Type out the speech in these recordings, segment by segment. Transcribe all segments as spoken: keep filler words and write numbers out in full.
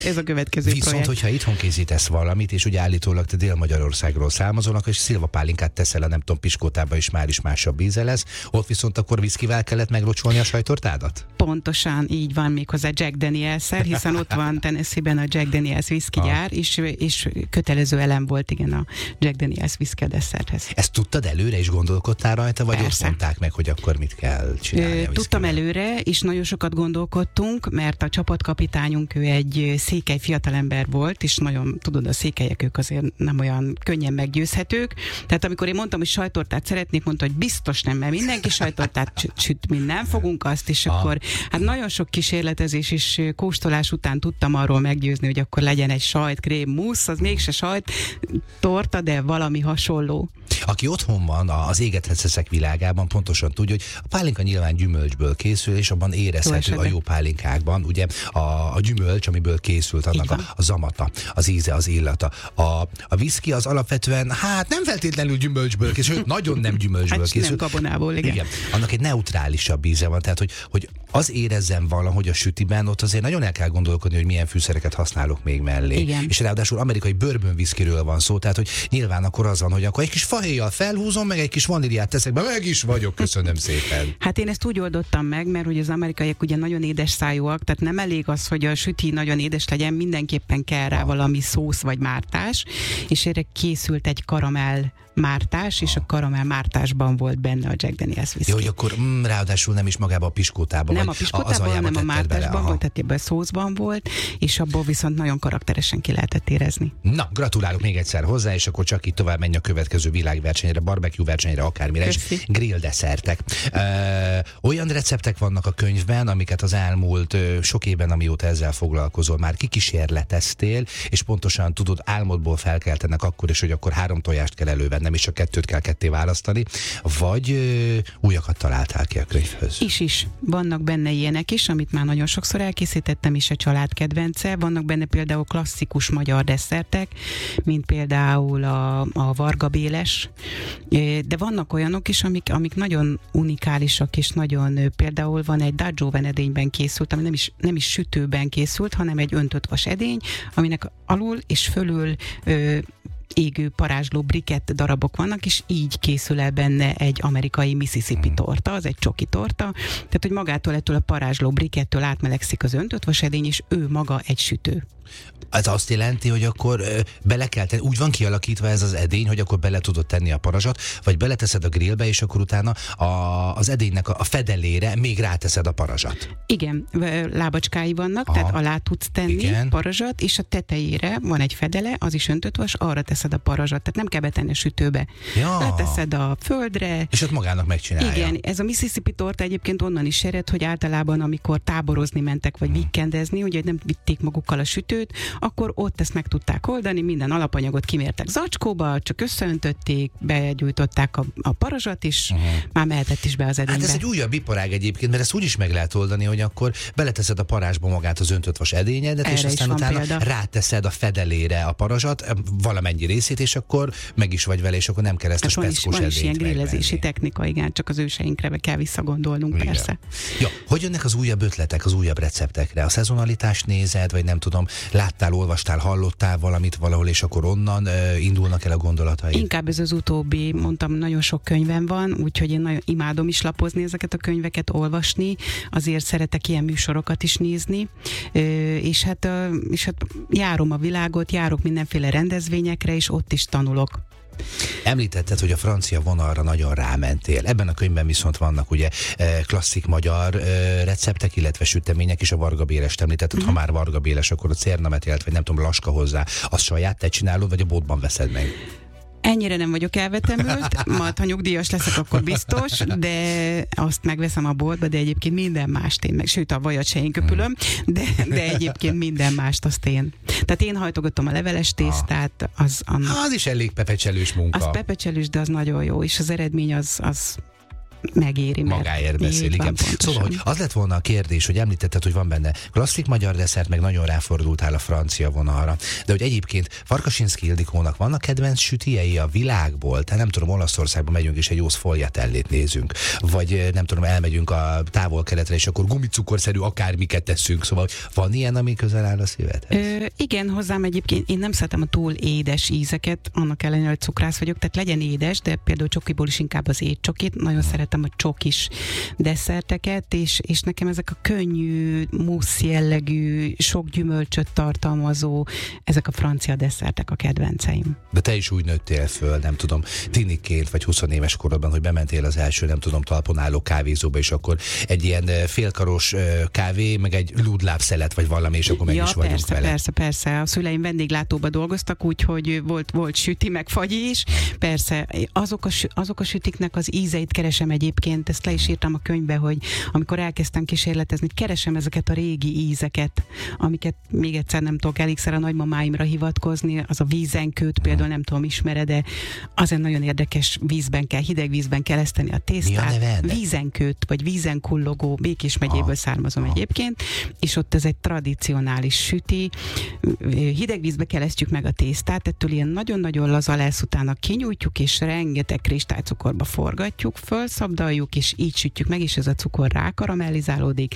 Ez a következő Viszont, projekt. hogyha itthon készítesz valamit, és ugye állítólag te Dél-Magyarországról származolnak, és szilvapálinkát teszel a nem tudom piskótába, és már is másabb íze lesz, ott viszont akkor viszkivel kellett meglocsolni a sajtortádat? Pontosan így van, méghozzá Jack Daniels-szel, hiszen ott van Tennessee-ben a Jack Daniels whisky gyár, és, és kötelező elem volt, igen, a Jack Daniels whisky desszerthez. Ezt tudtad előre, és gondolkodtál rajta, vagy Persze. ott mondták meg, hogy akkor mit kell csinálni? Ö, tudtam előre, és nagyon sokat gondolkodtunk, mert a csapatkapitányunk, ő egy székely fiatalember volt, és nagyon, tudod, a székelyek ők azért nem olyan könnyen meggyőzhetők. Tehát amikor én mondtam, hogy sajtortát szeretnék, mondta, hogy biztos nem, mert mindenki sajtortát süt, mi nem fogunk azt, és ah. akkor hát nagyon sok kísérletezés és kóstolás után tudtam arról meggyőzni, hogy akkor legyen egy sajtkrém musz, az mégse sajt torta, de valami hasonló. Aki otthon van az égethetsz eszek világában, pontosan tudja, hogy a pálinka nyilván gyümölcsből készül, és abban érezhető a jó pálinkákban, ugye a, a gyümölcs, amiből készült, annak a, a zamata, az íze, az illata. A, a whisky az alapvetően, hát nem feltétlenül gyümölcsből készül, sőt, nagyon nem gyümölcsből hát készül. Nem gabonából, igen. igen. Annak egy neutrálisabb íze van, tehát hogy, hogy az érezzem valahogy a sütiben, ott azért nagyon el kell gondolkodni, hogy milyen fűszereket használok még mellé. Igen. És ráadásul amerikai bourbon whiskyről van szó, tehát hogy nyilván akkor az van, hogy akkor egy kis fahéjjal felhúzom, meg egy kis vaníliát teszek be, meg is vagyok, köszönöm szépen. Hát én ezt úgy oldottam meg, mert hogy az amerikaiak ugye nagyon édes szájúak, tehát nem elég az, hogy a süti nagyon édes legyen, mindenképpen kell rá valami szósz vagy mártás, és erre készült egy karamell mártás, és a karamell mártásban volt benne a Jack Daniels whisky. Jó, hogy akkor mm, ráadásul nem is magába a piskótában. Nem a piskótában, hanem a mártásban volt, tehát ebben a szószban volt, és abból viszont nagyon karakteresen ki lehetett érezni. Na, gratulálok még egyszer hozzá, és akkor csak itt tovább menj a következő világversenyre, barbecue versenyre, akármire is. Grill desszertek. Ö, olyan receptek vannak a könyvben, amiket az elmúlt ö, sok évben, amióta ezzel foglalkozol, már kikísérleteztél, és pontosan tudod, álmodból felkeltenek akkor is, hogy akkor három tojást kell elővenni, nem is csak kettőt kell ketté választani, vagy ö, újakat találtál ki a könyvhöz? Is is. Vannak benne ilyenek is, amit már nagyon sokszor elkészítettem, is a család kedvence. Vannak benne például klasszikus magyar desszertek, mint például a, a Varga Béles, de vannak olyanok is, amik, amik nagyon unikálisak, és nagyon, például van egy Daggió edényben készült, ami nem is, nem is sütőben készült, hanem egy öntött vas edény, aminek alul és fölül ö, égő parázsló brikett darabok vannak, és így készül el benne egy amerikai Mississippi torta, az egy csoki torta, tehát hogy magától ettől a parázsló brikettől átmelegszik az öntött vasedény, és ő maga egy sütő. Ez azt jelenti, hogy akkor ö, bele kell tenni, úgy van kialakítva ez az edény, hogy akkor bele tudod tenni a parazsat, vagy beleteszed a grillbe, és akkor utána a, az edénynek a, a fedelére még ráteszed a parazsat. Igen, lábacskái vannak, aha, tehát alá tudsz tenni igen, parazsat, és a tetejére van egy fedele, az is öntött vas, arra teszed a parazsat, tehát nem kell betenni a sütőbe. Ja. Leteszed a földre. És ott magának megcsinálja. Igen, ez a Mississippi torta egyébként onnan is ered, hogy általában amikor táborozni mentek, vagy weekendezni, ugye nem vitték magukkal a sütőt, akkor ott ezt meg tudták oldani, minden alapanyagot kimértek zacskóba, csak összeöntötték, begyújtották a, a parazsat is, uh-huh. már mehetett is be az edénybe. Hát ez egy újabb iparág egyébként, mert ezt úgy is meg lehet oldani, hogy akkor beleteszed a parázsba magát az öntött vas edényedet, erre és aztán utána példa. ráteszed a fedelére a parazsat, valamennyi részét, és akkor meg is vagy vele, és akkor nem kell ezt hát a speckós edényt Van is ilyen grillezési megvenni. technika, igen, csak az őseinkre kell visszagondolnunk, igen. persze. Ja, hogy jönnek az újabb ötletek, az újabb receptekre? A szezonalitást nézed, vagy nem tudom, láttál, olvastál, hallottál valamit valahol, és akkor onnan uh, indulnak el a gondolatai? Inkább ez az utóbbi, mondtam, nagyon sok könyvem van, úgyhogy én nagyon imádom is lapozni ezeket a könyveket, olvasni, azért szeretek ilyen műsorokat is nézni, uh, és, hát, uh, és hát járom a világot, járok mindenféle rendezvényekre, és ott is tanulok. Említetted, hogy a francia vonalra nagyon rámentél. Ebben a könyvben viszont vannak ugye klasszik magyar receptek, illetve sütemények is. A Varga Bélest említetted, uh-huh. ha már Varga Béles, akkor a cérnametélt, vagy nem tudom, laska hozzá, azt saját te csinálod, vagy a boltban veszed meg? Ennyire nem vagyok elvetemült, majd ha nyugdíjas leszek, akkor biztos, de azt megveszem a boltba, de egyébként minden mást én meg, sőt a vajat se én köpülöm, de, de egyébként minden mást azt én. Tehát én hajtogatom a leveles tésztát, az annak... Az is elég pepecselős munka. Az pepecselős, de az nagyon jó, és az eredmény az... az megéri. Magáért beszél, igen. Szóval, hogy az lett volna a kérdés, hogy említetted, hogy van benne klasszik magyar desszert, meg nagyon ráfordultál a francia vonalra. De hogy egyébként Farkasinszky Ildikónak vannak kedvenc sütiei a világból? Tehát nem tudom, Olaszországba megyünk és egy jó szfogliatellét nézünk. Vagy nem tudom, elmegyünk a távol-keletre, és akkor gumicukorszerű akármiket teszünk. Szóval van ilyen, ami közel áll a szívedhez? Ö, igen, hozzám egyébként én nem szeretem a túl édes ízeket, annak ellenére, hogy cukrász vagyok, tehát legyen édes, de például csokiból is inkább az étcsokit. Nagyon szeretem a csokis desszerteket, és, és nekem ezek a könnyű, mussz jellegű, sok gyümölcsöt tartalmazó, ezek a francia desszertek a kedvenceim. De te is úgy nőttél föl, nem tudom, tiniként vagy húsz éves korodban, hogy bementél az első, nem tudom, talpon álló kávézóba, és akkor egy ilyen félkaros kávé, meg egy lúdlábszelet, vagy valami, és akkor meg ja, is vagyunk persze, vele. persze, persze. A szüleim vendéglátóba dolgoztak, úgyhogy volt, volt süti, meg fagyi is. Persze, azok a, azok a sütiknek az ízeit keresem egyébként, ezt le is írtam a könyvbe, hogy amikor elkezdtem kísérletezni, keresem ezeket a régi ízeket, amiket még egyszer nem tudok elégszer a nagymamáimra hivatkozni, az a vízenkőt például nem tudom, ismered, de azért nagyon érdekes, vízben kell, hideg vízben kell eszteni a tésztát. Vízenkőt, vagy vízenkullogó, Békés megyéből származom egyébként, és ott ez egy tradicionális süti, hideg vízbe keresztjük meg a tésztát, ettől ilyen nagyon-nagyon laza lesz, utána kinyújtjuk, és rengeteg kristálycukorba forgatjuk, fölszabdaljuk, és így sütjük meg, és ez a cukor rákaramellizálódik.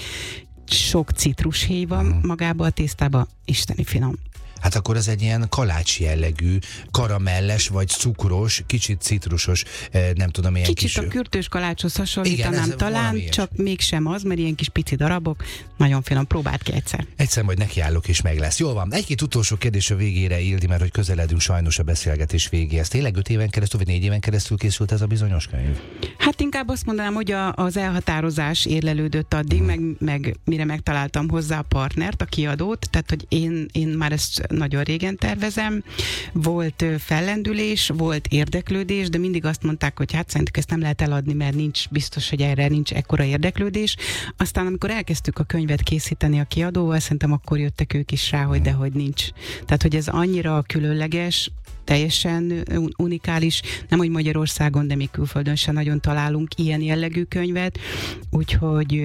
Sok citrushéj van magába a tésztába, isteni finom. Hát akkor ez egy ilyen kalács jellegű, karamelles vagy cukros, kicsit citrusos, nem tudom, ilyen kicsit kis... a kürtős kalácshoz hasonlítanám, igen, talán, csak mégsem az, mert ilyen kis pici darabok, nagyon finom, próbáld ki egyszer. Egyszer majd nekiállok és meg lesz. Jól van, egy-két utolsó kérdés a végére, Ildi, mert hogy közeledünk sajnos a beszélgetés végéhez. Tényleg öt éven keresztül, vagy négy éven keresztül készült ez a bizonyos könyv? Hát inkább azt mondanám, hogy a, az elhatározás érlelődött addig, hmm. meg, meg mire megtaláltam hozzá a partnert, a kiadót, tehát hogy én, én már ezt nagyon régen tervezem. Volt fellendülés, volt érdeklődés, de mindig azt mondták, hogy hát szerintük ezt nem lehet eladni, mert nincs biztos, hogy erre nincs ekkora érdeklődés. Aztán amikor elkezdtük a könyvet készíteni a kiadóval, szerintem akkor jöttek ők is rá, hogy dehogy nincs. Tehát, hogy ez annyira különleges, teljesen unikális, nem hogy Magyarországon, de még külföldön sem nagyon találunk ilyen jellegű könyvet, úgyhogy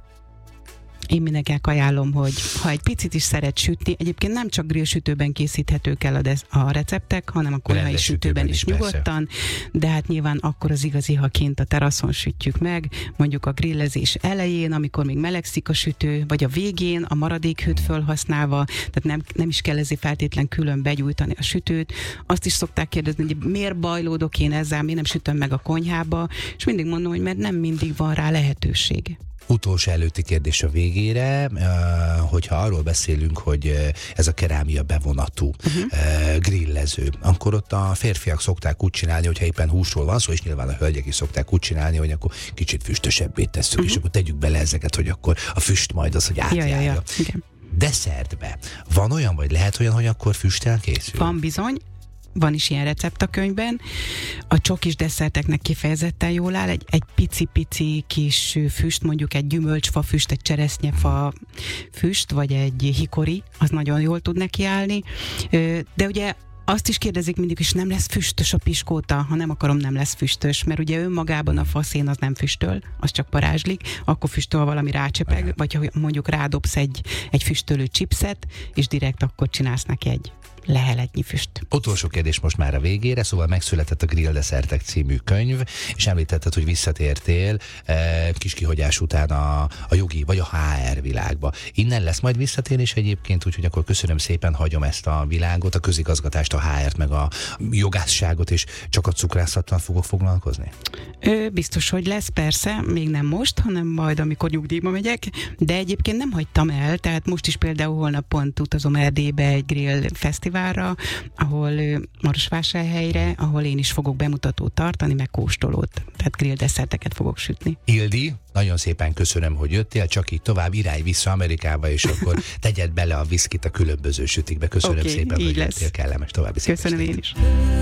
én mindenkinek ajánlom, hogy ha egy picit is szeret sütni, egyébként nem csak grillsütőben készíthetők el a, de- a receptek, hanem a konyhai sütőben is, is nyugodtan, de hát nyilván akkor az igazi, ha kint a teraszon sütjük meg, mondjuk a grillezés elején, amikor még melegszik a sütő, vagy a végén a maradékhőt felhasználva, tehát nem, nem is kell ezért feltétlen külön begyújtani a sütőt. Azt is szokták kérdezni, hogy miért bajlódok én ezzel, miért nem sütöm meg a konyhába, és mindig mondom, hogy mert nem mindig van rá lehetőség. Utolsó előtti kérdés a végére, hogyha arról beszélünk, hogy ez a kerámia bevonatú uh-huh. grillező, akkor ott a férfiak szokták úgy csinálni, hogyha éppen húsról van szó, és nyilván a hölgyek is szokták úgy csinálni, hogy akkor kicsit füstösebbé tesszük, uh-huh. és akkor tegyük bele ezeket, hogy akkor a füst majd az, hogy átjárja. Ja, ja, ja. Igen. Desszertbe van olyan, vagy lehet olyan, hogy akkor füsttel készül? Van bizony. Van is ilyen recept a könyvben. A csokis desszerteknek kifejezetten jól áll. Egy, egy pici-pici kis füst, mondjuk egy gyümölcsfa füst, egy cseresznyefa füst, vagy egy hikori, az nagyon jól tud neki állni. De ugye azt is kérdezik mindig, hogy nem lesz füstös a piskóta, ha nem akarom, nem lesz füstös, mert ugye önmagában a faszén az nem füstöl, az csak parázslik, akkor füstöl valami rácsepeg, vagy ha mondjuk rádobsz egy, egy füstölő chipset, és direkt akkor csinálsz neki egy leheletnyi füst. Utolsó kérdés most már a végére, szóval megszületett a Grill Desszertek című könyv, és említetted, hogy visszatértél e, kis kihagyás után a, a jogi vagy a há er világba. Innen lesz majd visszatérés egyébként, úgyhogy akkor köszönöm szépen, hagyom ezt a világot, a közigazgatást, a há ert, meg a jogászságot, és csak a cukrászattal fogok foglalkozni? Ö, biztos, hogy lesz, persze, még nem most, hanem majd, amikor nyugdíjba megyek, de egyébként nem hagytam el, tehát most is például holnap pont utazom Erdélybe egy grill fesztiválra, ahol Marosvásárhelyre, ahol én is fogok bemutatót tartani, meg kóstolót, tehát grill desszerteket fogok sütni. Ildi, nagyon szépen köszönöm, hogy jöttél, csak így tovább irány vissza Amerikába, és akkor tegyed bele a viszkit a különböző sütikbe. Köszönöm okay, szépen, hogy lesz. Jöttél, kellemes további szép Köszönöm estét. Én is.